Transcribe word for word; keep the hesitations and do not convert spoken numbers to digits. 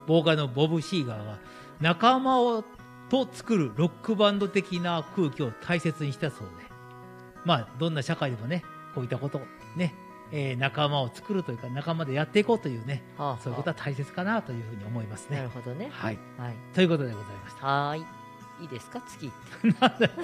ボーカルのボブ・シーガーが仲間をと作るロックバンド的な空気を大切にしたそうで、まあどんな社会でもねこういったことね、えー、仲間を作るというか仲間でやっていこうというね、はあはあ、そういうことは大切かなというふうに思いますね。 なるほどね。 はい、 はい、 ということでございました。 はい、いいですか次。